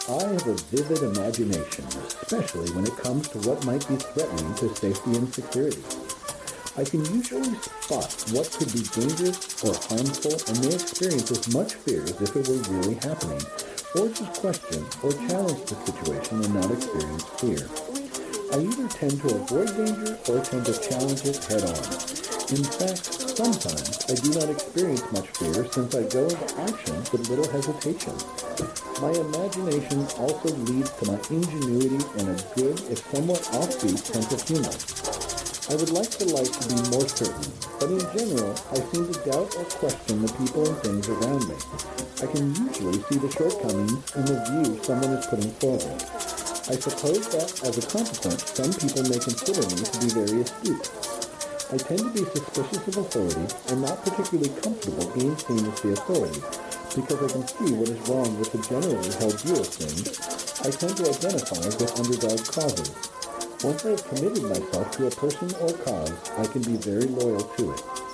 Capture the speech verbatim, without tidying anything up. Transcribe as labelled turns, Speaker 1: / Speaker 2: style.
Speaker 1: I have a vivid imagination, especially when it comes to what might be threatening to safety and security. I can usually spot what could be dangerous or harmful and may experience as much fear as if it were really happening, or just question or challenge the situation and not experience fear. I either tend to avoid danger or tend to challenge it head on. In fact, sometimes I do not experience much fear since I go into action with little hesitation. My imagination also leads to my ingenuity and a good, if somewhat offbeat, sense of humor. I would like the life to be more certain, but in general, I seem to doubt or question the people and things around me. I can usually see the shortcomings in the view someone is putting forward. I suppose that, as a consequence, some people may consider me to be very astute. I tend to be suspicious of authority and not particularly comfortable being seen as the authority, because I can see what is wrong with the generally held view of things. I tend to identify with underdog causes. Once I have committed myself to a person or cause, I can be very loyal to it.